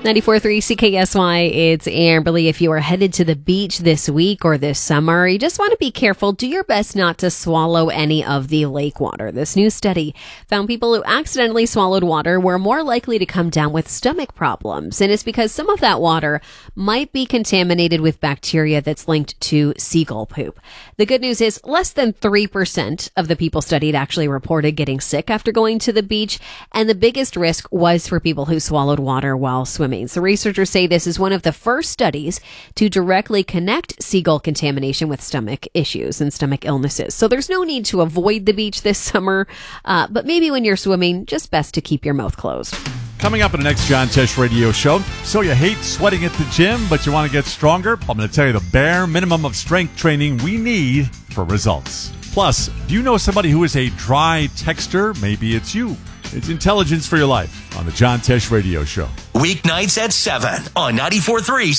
94.3 CKSY, it's Amberly. If you are headed to the beach this week or this summer, you just want to be careful. Do your best not to swallow any of the lake water. This new study found people who accidentally swallowed water were more likely to come down with stomach problems. And it's because some of that water might be contaminated with bacteria that's linked to seagull poop. The good news is less than 3% of the people studied actually reported getting sick after going to the beach. And the biggest risk was for people who swallowed water while swimming. So researchers say this is one of the first studies to directly connect seagull contamination with stomach issues and stomach illnesses. So there's no need to avoid the beach this summer, but maybe when you're swimming, just best to keep your mouth closed. Coming up in the next John Tesh radio show. So you hate sweating at the gym, but you want to get stronger? I'm going to tell you the bare minimum of strength training we need for results. Plus, do you know somebody who is a dry texter? Maybe it's you. It's intelligence for your life on the John Tesh radio show. Weeknights at 7 on 94.3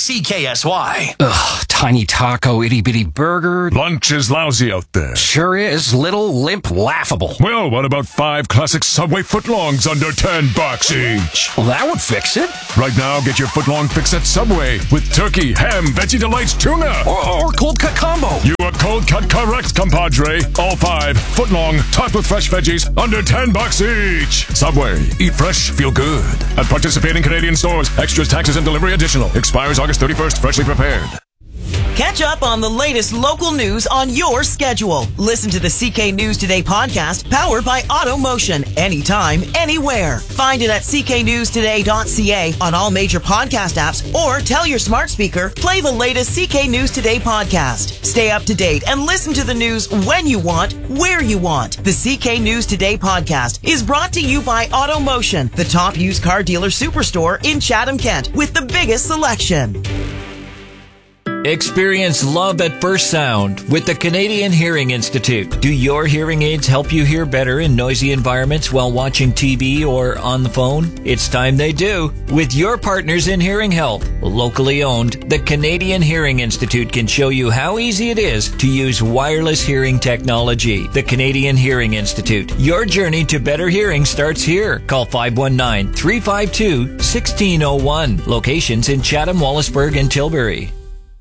CKSY. Ugh, tiny taco, itty-bitty burger. Lunch is lousy out there. Sure is. Little, limp, laughable. Well, what about 5 classic Subway footlongs under $10 each? Well, that would fix it. Right now, get your footlong fix at Subway with turkey, ham, Veggie Delights, tuna. Or cold cut combo. You are cold cut correct, compadre. All 5 footlong, topped with fresh veggies, under $10 each. Subway. Eat fresh, feel good. At participating Canadian stores. Extras, taxes, and delivery additional. Expires August 31st. Freshly prepared. Catch up on the latest local news on your schedule. Listen to the CK News Today podcast, powered by AutoMotion. Anytime, anywhere. Find it at cknewstoday.ca on all major podcast apps, or tell your smart speaker, play the latest CK News Today podcast. Stay up to date and listen to the news when you want, where you want. The CK News Today podcast is brought to you by AutoMotion, the top used car dealer superstore in Chatham, Kent, with the biggest selection. Experience love at first sound with the Canadian Hearing Institute. Do your hearing aids help you hear better in noisy environments while watching TV or on the phone? It's time they do. With your partners in hearing health, locally owned, the Canadian Hearing Institute can show you how easy it is to use wireless hearing technology. The Canadian Hearing Institute. Your journey to better hearing starts here. Call 519-352-1601. Locations in Chatham, Wallaceburg, and Tilbury.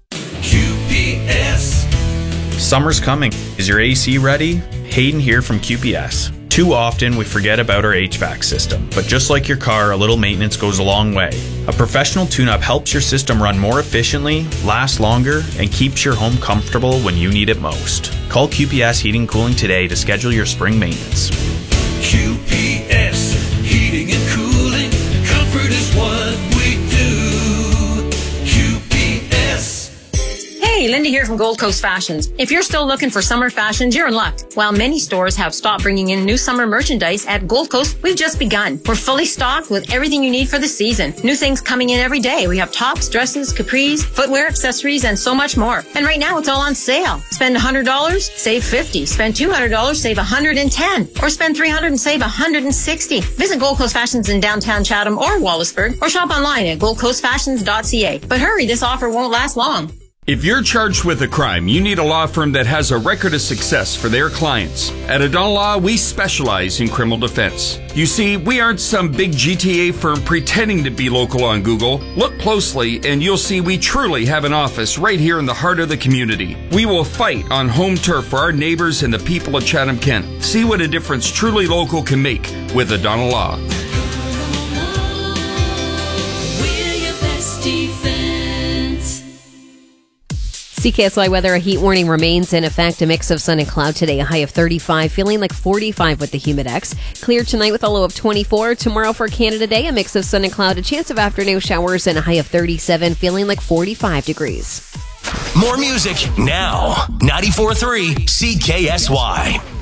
QPS. Summer's coming. Is your AC ready? Hayden here from QPS. Too often we forget about our HVAC system, but just like your car, a little maintenance goes a long way. A professional tune-up helps your system run more efficiently, last longer, and keeps your home comfortable when you need it most. Call QPS Heating and Cooling today to schedule your spring maintenance. QPS Heating and Cooling. Comfort is what we do. Hey, Linda here from Gold Coast Fashions. If you're still looking for summer fashions, you're in luck. While many stores have stopped bringing in new summer merchandise, at Gold Coast, we've just begun. We're fully stocked with everything you need for the season. New things coming in every day. We have tops, dresses, capris, footwear, accessories, and so much more. And right now, it's all on sale. Spend $100, save $50. Spend $200, save $110. Or spend $300 and save $160. Visit Gold Coast Fashions in downtown Chatham or Wallaceburg, or shop online at goldcoastfashions.ca. But hurry, this offer won't last long. If you're charged with a crime, you need a law firm that has a record of success for their clients. At O'Donnell Law, we specialize in criminal defense. You see, we aren't some big GTA firm pretending to be local on Google. Look closely and you'll see we truly have an office right here in the heart of the community. We will fight on home turf for our neighbors and the people of Chatham, Kent. See what a difference truly local can make with O'Donnell Law. We're your best defense. CKSY weather, a heat warning remains in effect. A mix of sun and cloud today, a high of 35, feeling like 45 with the Humidex. Clear tonight with a low of 24. Tomorrow for Canada Day, a mix of sun and cloud, a chance of afternoon showers, and a high of 37, feeling like 45 degrees. More music now. 94.3 CKSY.